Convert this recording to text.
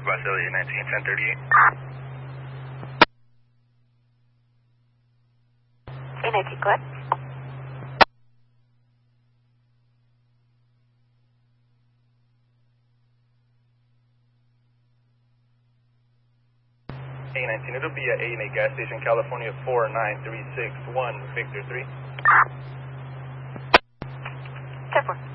Vasily 19, 1038. A19, go ahead. A19, it'll be at A&A gas station, California 49361, Victor 3. 10-4.